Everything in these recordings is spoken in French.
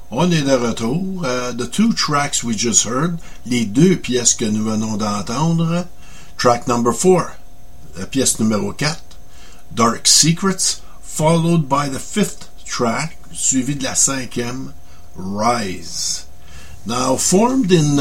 On est de retour. The two tracks we just heard, les deux pièces que nous venons d'entendre. Track number 4, la pièce numéro 4, Dark Secrets, followed by the 5th track, suivi de la 5e, Rise. Now, formed in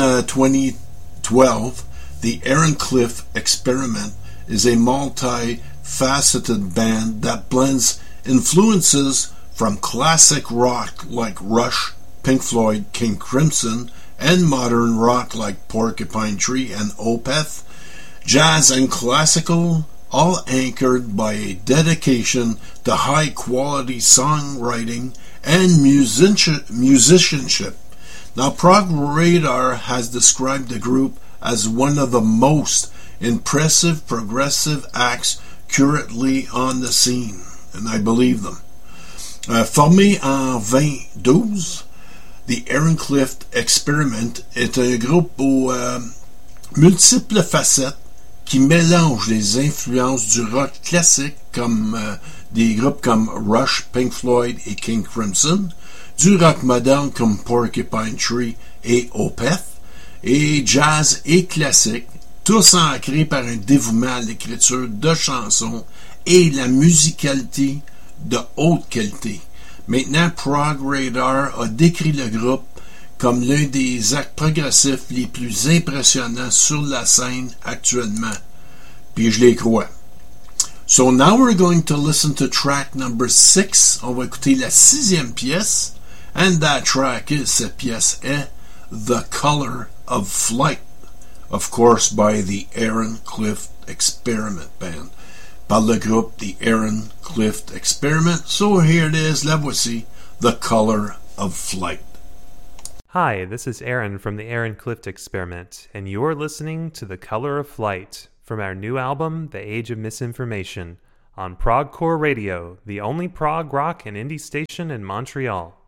2012, the Aaron Cliff Experiment is a multi-faceted band that blends influences from classic rock like Rush, Pink Floyd, King Crimson, and modern rock like Porcupine Tree and Opeth, jazz and classical, all anchored by a dedication to high-quality songwriting and musicianship. Now, Prog Radar has described the group as one of the most impressive progressive acts currently on the scene, and I believe them. Formé en 2012, The Aaron Cliff Experiment est un groupe aux multiples facettes qui mélange les influences du rock classique comme des groupes comme Rush, Pink Floyd et King Crimson, du rock moderne comme Porcupine Tree et Opeth, et jazz et classique, tous ancrés par un dévouement à l'écriture de chansons et la musicalité de haute qualité. Maintenant, Prog Radar a décrit le groupe comme l'un des actes progressifs les plus impressionnants sur la scène actuellement. Puis je les crois. So now we're going to listen to track number 6. On va écouter la 6e pièce. And that track is, cette pièce est The Color of Flight. Of course, by the Aaron Cliff Experiment Band. Par le groupe The Aaron Cliff Experiment. So here it is, la voici, The Color of Flight. Hi, this is Aaron from the Aaron Cliff Experiment, and you're listening to The Color of Flight from our new album, The Age of Misinformation, on Progcore Radio, the only prog rock and indie station in Montreal.